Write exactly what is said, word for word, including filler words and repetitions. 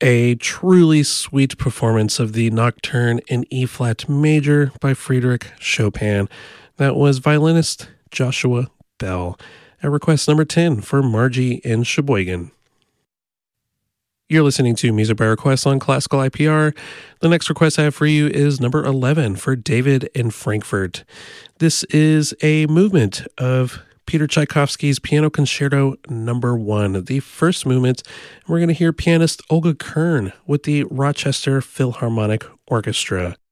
A truly sweet performance of the Nocturne in E-flat major by Friedrich Chopin. That was violinist Joshua Bell at request number ten for Margie in Sheboygan. You're listening to Music by Request on Classical I P R. The next request I have for you is number eleven for David in Frankfurt. This is a movement of Peter Tchaikovsky's Piano Concerto number one, the first movement. We're going to hear pianist Olga Kern with the Rochester Philharmonic Orchestra.